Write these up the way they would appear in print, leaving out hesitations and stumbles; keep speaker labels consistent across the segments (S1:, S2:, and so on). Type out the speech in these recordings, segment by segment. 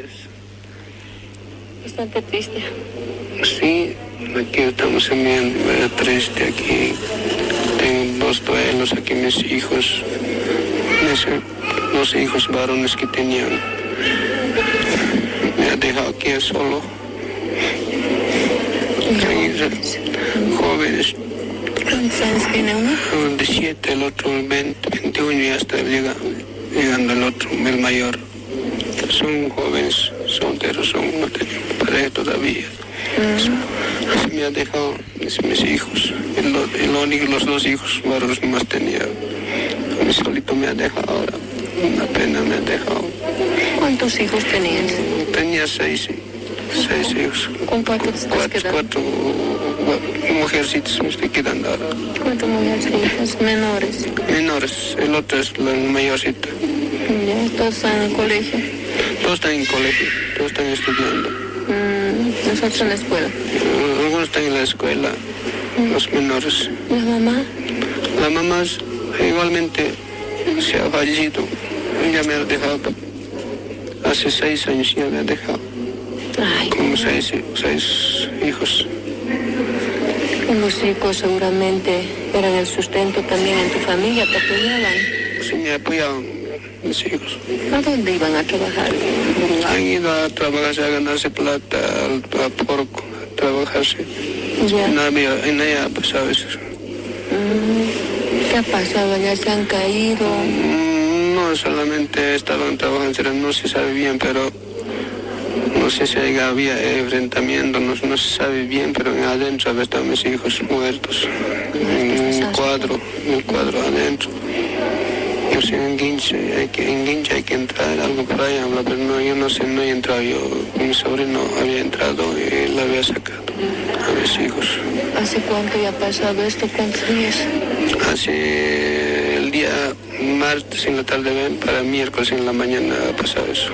S1: Bastante triste.
S2: Sí, aquí estamos muy triste. Aquí tengo 2 duelos, aquí mis hijos, los hijos varones que tenían. Me ha dejado aquí solo. Jóvenes.
S1: ¿Cuántos años tiene uno?
S2: 17, el otro 20, 21 y hasta llegando el otro, el mayor. Son jóvenes, solteros, no tienen pareja todavía. Así me ha dejado mis hijos. Los 2 hijos varones más tenía. A mí solito me ha dejado ahora. Una pena me ha dejado.
S1: ¿Cuántos hijos tenías?
S2: Tenía 6 hijos.
S1: ¿Con cuántos te estás quedando?
S2: 4 mujercitas me estoy quedando ahora.
S1: ¿Cuántas mujercitas? Menores.
S2: Menores, el otro es la mayorcita.
S1: Ya, todos están en el colegio.
S2: Todos están en colegio, todos están estudiando.
S1: Nosotros en la escuela.
S2: Algunos están en la escuela, los menores.
S1: ¿La mamá?
S2: La mamá igualmente se ha fallecido. Ella me ha dejado, hace 6 años ya me ha dejado.
S1: Ay,
S2: como 6 hijos.
S1: Los hijos seguramente eran el sustento también en tu familia, te apoyaban.
S2: Sí, me apoyaban mis hijos.
S1: ¿A dónde iban a trabajar?
S2: Han ido a trabajarse, a ganarse plata, a porco, a trabajarse.
S1: Ya.
S2: En allá ha pasado eso.
S1: ¿Qué ha pasado? ¿Ya se han caído?
S2: No, solamente estaban trabajando, no se sabe bien, pero no sé si había enfrentamiento, no se sabe bien, pero adentro había estado mis hijos muertos. En el cuadro adentro. No sé, en Guinche hay que entrar, algo por ahí habla, pero no, yo no sé, no he entrado. Mi sobrino había entrado y él había sacado a mis hijos.
S1: ¿Hace cuánto ya ha pasado esto? ¿Cuántos días?
S2: Hace el día martes en la tarde, para miércoles en la mañana ha pasado eso.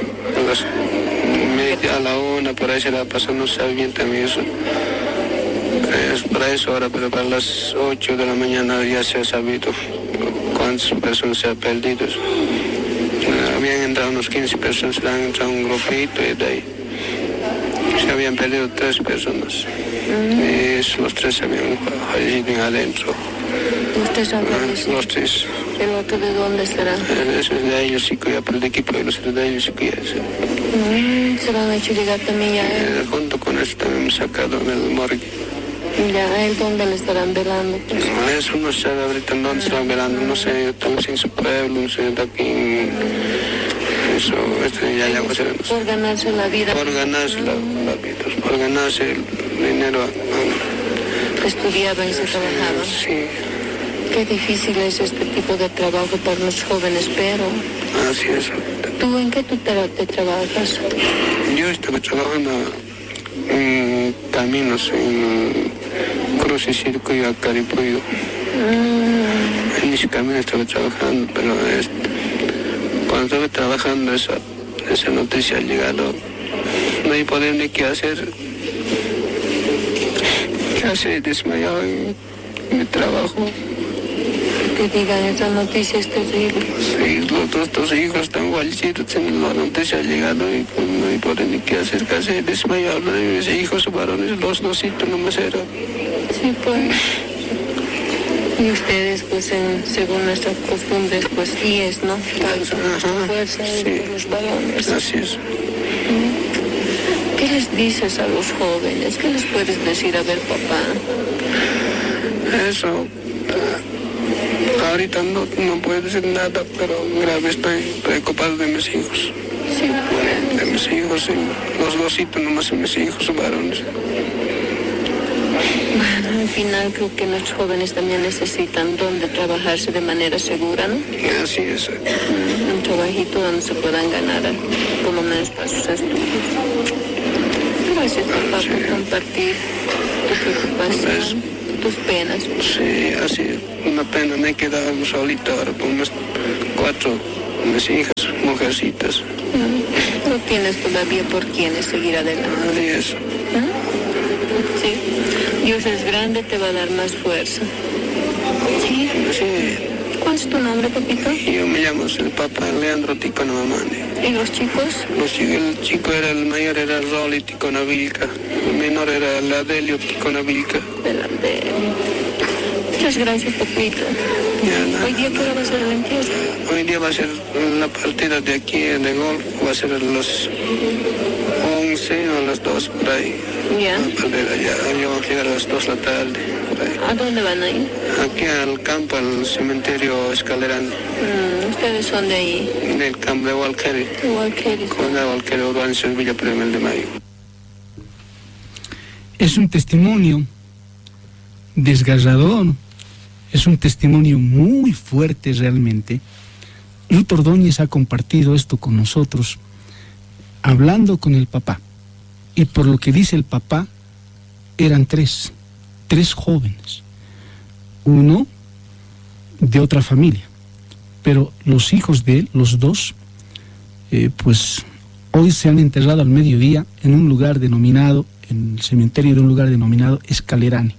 S2: A la 1, por ahí se la pasó, no sabe bien también eso. Es para eso ahora, pero para las 8 de la mañana ya se ha sabido cuántas personas se han perdido. Habían entrado unos 15 personas, han entrado un grupito y de ahí se habían perdido 3 personas. Y los 3 se habían fallecido adentro.
S1: ¿Los 3 han fallecido?
S2: Los 3.
S1: ¿El otro de dónde será?
S2: Eso es de ellos, sí, ya por el equipo de los de ellos, sí que ya.
S1: Se lo han hecho llegar también ya.
S2: Junto con eso también hemos sacado en el morgue.
S1: Ya, ¿a él dónde le estarán velando? Pues?
S2: Eso no sé ahorita dónde se están velando, no sé, estamos en su pueblo, no sé, de aquí en... Eso, ya pues,
S1: por ganarse la vida.
S2: Por ganarse la vida, por ganarse el dinero.
S1: Estudiaban y se trabajaban.
S2: Sí.
S1: Qué difícil es este tipo de trabajo para los jóvenes, pero...
S2: Así es.
S1: ¿Tú en qué te trabajas?
S2: Yo estaba trabajando en caminos, en Cruz y Circuito a Caripuyo. En ese camino estaba trabajando, pero cuando estaba trabajando esa noticia ha llegado, no hay poder ni qué hacer. Casi desmayado en mi trabajo.
S1: Que digan esa noticia es terrible.
S2: Sí, los 2 hijos están fallecidos, la noticia ha llegado y pues, no hay poder ni qué hacer, casi desmayado. Mis hijos varones, los 2 nomás eran.
S1: Sí, pues. Y ustedes, pues, según nuestras costumbres, pues, ¿no? Fuerza
S2: sí.
S1: de los varones.
S2: Así es.
S1: ¿Qué les dices a los jóvenes? ¿Qué les puedes decir? A ver, papá.
S2: Eso. Ahorita no puedo decir nada, pero grave estoy preocupado de mis hijos.
S1: Sí, pues.
S2: De mis hijos, los 2 nomás de mis hijos varones.
S1: Bueno, al final creo que los jóvenes también necesitan donde trabajarse de manera segura, ¿no?
S2: Así es.
S1: Un trabajito donde se puedan ganar, por lo menos para sus estudios. Gracias, papá, por compartir tu preocupación, tus penas.
S2: Sí, así es. Una pena, me he quedado solito ahora con unas 4 mis hijas, mujercitas.
S1: No tienes todavía por quiénes seguir adelante.
S2: Así es.
S1: Sí. Dios es grande, te va a dar más fuerza. Sí.
S2: Sí.
S1: ¿Cuál es tu nombre, papito?
S2: Yo me llamo el Papa Leandro Ticona Mamani.
S1: ¿Y los chicos?
S2: El chico era el mayor, era Rolly Ticona Vilca. El menor era el Adelio Ticona Vilca.
S1: Muchas gracias, papito.
S2: Ya,
S1: ¿Hoy día qué hora va a ser la limpieza?
S2: Hoy día va a ser la partida de aquí de golf, va a ser a las 11 o a las 2 por ahí.
S1: Ya.
S2: Ya vamos a llegar a las 2 de la tarde. Por ahí.
S1: ¿A dónde van a ir?
S2: Aquí al campo, al cementerio Escalerán.
S1: Ustedes son de ahí.
S2: Del campo de Walkeri. Con la Walkeri Urbancio, Villa Premio de Mayo.
S3: Es un testimonio desgarrador, es un testimonio muy fuerte realmente. Ruth Ordóñez ha compartido esto con nosotros, hablando con el papá. Y por lo que dice el papá, eran tres jóvenes. Uno de otra familia. Pero los hijos de él, los dos, pues hoy se han enterrado al mediodía en un lugar denominado, en el cementerio de un lugar denominado Escalerane.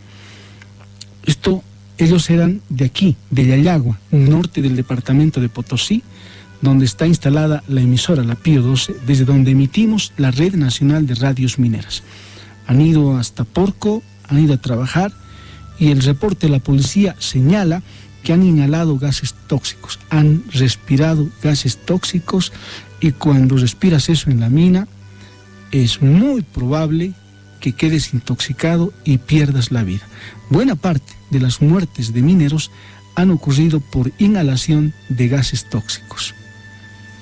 S3: Ellos eran de aquí, de Yayagua, norte del departamento de Potosí, donde está instalada la emisora, la Pío 12, desde donde emitimos la Red Nacional de Radios Mineras. Han ido hasta Porco, han ido a trabajar, y el reporte de la policía señala que han inhalado gases tóxicos, han respirado gases tóxicos, y cuando respiras eso en la mina, es muy probable que quedes intoxicado y pierdas la vida. Buena parte de las muertes de mineros han ocurrido por inhalación de gases tóxicos.